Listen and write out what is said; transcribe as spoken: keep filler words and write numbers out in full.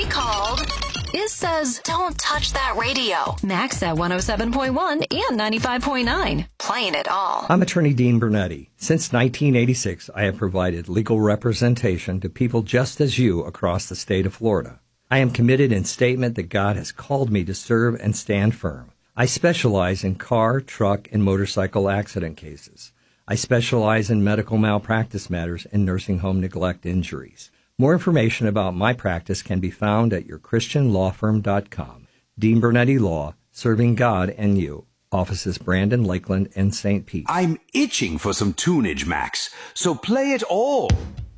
we called. Iz says, don't touch that radio. Max at one oh seven point one and ninety-five point nine. Playing it all. I'm attorney Dean Bernetti. Since nineteen eighty-six, I have provided legal representation to people just as you across the state of Florida. I am committed in statement that God has called me to serve and stand firm. I specialize in car, truck, and motorcycle accident cases. I specialize in medical malpractice matters and nursing home neglect injuries. More information about my practice can be found at your christian law firm dot com. Dean Bernetti Law, serving God and you. Offices Brandon, Lakeland, and Saint Pete. I'm itching for some tunage, Max, so play it all.